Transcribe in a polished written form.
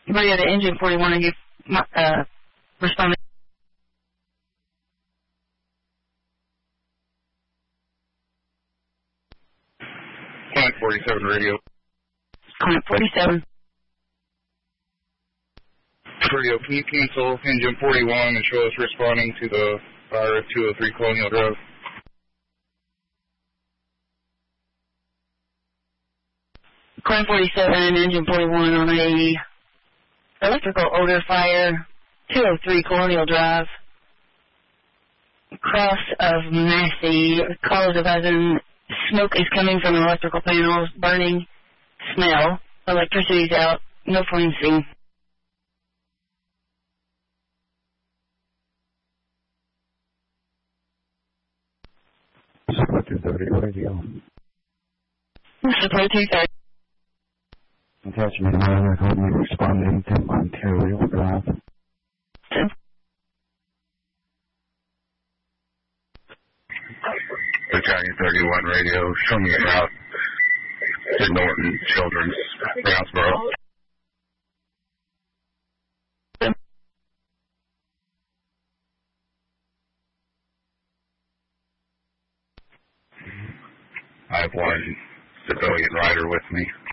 Radio to Engine 41, are you responding? Client 47 radio. Client 47. Radio, can you cancel Engine 41 and show us responding to the fire at 203 Colonial Drive? Client 47, Engine 41 on a electrical odor fire, 203 Colonial Drive, cross of Massey. Callers advising smoke is coming from electrical panels, burning, smell, electricity's out, no flame seen. Support 230 radio. Support 230. Attachment 9, I hope you responding to Ontario Drive. Battalion 31 radio, show me a route to Norton Children's, Brownsboro. I have one civilian rider with me.